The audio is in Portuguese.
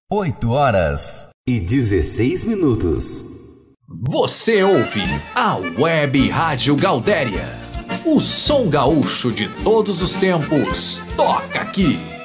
8h16. Você ouve a Web Rádio Galdéria. O som gaúcho de todos os tempos toca aqui.